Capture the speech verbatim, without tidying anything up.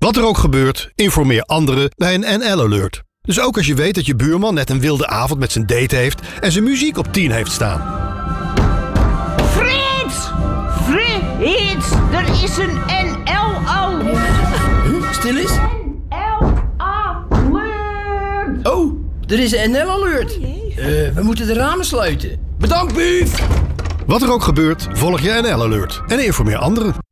Wat er ook gebeurt, informeer anderen bij een N L-alert. Dus ook als je weet dat je buurman net een wilde avond met zijn date heeft en zijn muziek op tien heeft staan. Frits! Frits! Er is een N L-alert! Huh? Stil eens. N L-alert! Oh, er is een N L-alert. Uh, we moeten de ramen sluiten. Bedankt, Bief! Wat er ook gebeurt, volg je N L-alert en informeer anderen.